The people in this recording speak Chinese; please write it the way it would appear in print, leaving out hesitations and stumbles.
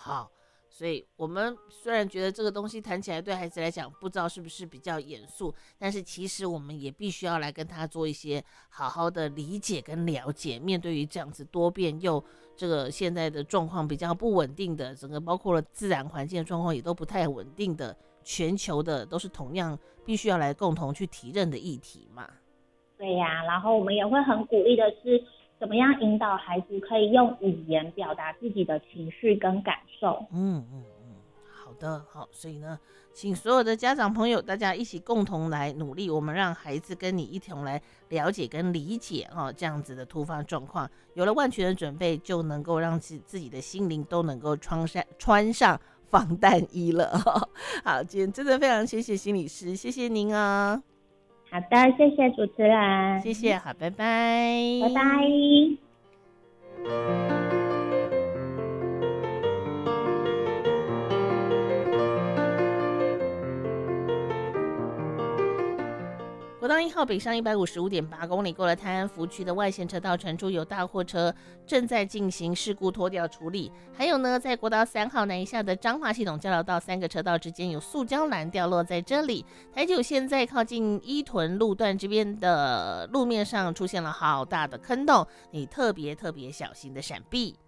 好，所以我们虽然觉得这个东西谈起来对孩子来讲不知道是不是比较严肃，但是其实我们也必须要来跟他做一些好好的理解跟了解。面对于这样子多变又这个现在的状况比较不稳定的，整个包括了自然环境的状况也都不太稳定的，全球的都是同样必须要来共同去提认的议题嘛。 对呀，然后我们也会很鼓励的是，怎么样引导孩子可以用语言表达自己的情绪跟感受。 好的，好，所以呢，请所有的家长朋友，大家一起共同来努力，我们让孩子跟你一同来了解跟理解这样子的突发状况，有了万全的准备，就能够让自己的心灵都能够穿上防弹衣了。好，今天真的非常谢谢心理师，谢谢您啊。 好的，谢谢主持人， 谢谢，好，拜拜， 拜拜。 国道1号北上155.8公里，过了泰安福区的外线车道传出有大货车正在进行事故拖吊处理。还有呢，在国道3号南下的彰化系统交流道3个车道之间有塑胶栏掉落在这里。台九线在靠近伊屯路段这边的路面上出现了好大的坑洞，你特别小心的闪避。